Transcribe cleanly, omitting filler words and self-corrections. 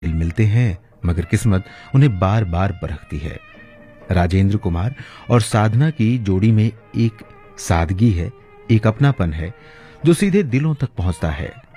मिलते हैं, मगर किस्मत उन्हें बार बार परखती है। राजेंद्र कुमार और साधना की जोड़ी में एक सादगी है, एक अपनापन है जो सीधे दिलों तक पहुंचता है।